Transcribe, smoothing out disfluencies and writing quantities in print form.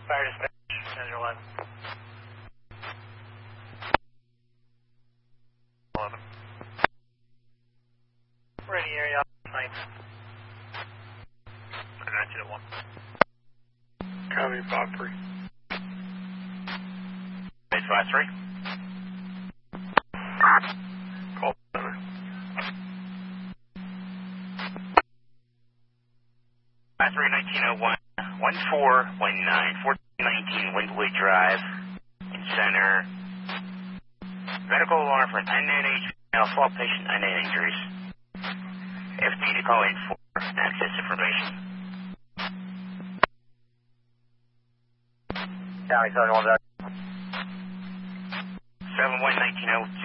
Fire dispatch, Center 11. 11. We're in the area, thanks. 901. Copy, 5-3. 853. Call center. 53-1901, 1419, 1419 Windway Drive, in center. Medical alarm for 998 fall patient, 998 injuries. FD to call in for access information. County 71. 71-1902,